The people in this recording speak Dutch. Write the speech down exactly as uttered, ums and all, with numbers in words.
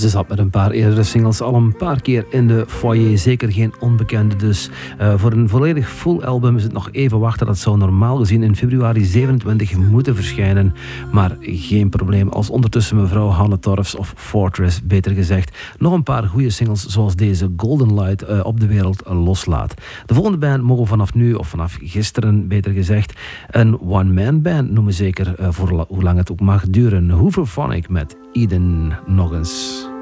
ze zat met een paar eerdere singles al een paar keer in de foyer. Zeker geen onbekende dus. Uh, voor een volledig full album is het nog even wachten. Dat zou normaal gezien in februari zevenentwintig moeten verschijnen. Maar geen probleem als ondertussen mevrouw Hanne Torfs, of Fortress beter gezegd, nog een paar goede singles zoals deze Golden Light uh, op de wereld uh, loslaat. De volgende band mogen vanaf nu, of vanaf gisteren beter gezegd, een one-man band noemen, zeker uh, voor la- hoe lang het ook mag duren. Hooverphonic met Eden nog eens.